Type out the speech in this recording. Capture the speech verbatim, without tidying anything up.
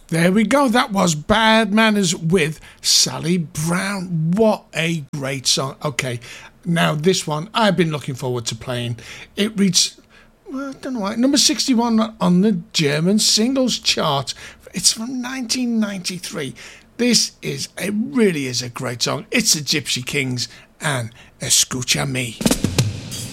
There we go. That was Bad Manners with Sally Brown. What a great song. Okay, now this one I've been looking forward to playing. It reached, well, I don't know why, number sixty-one on the German singles chart. It's from nineteen ninety-three. This is, it really is a great song. It's the Gypsy Kings and Escucha Mi.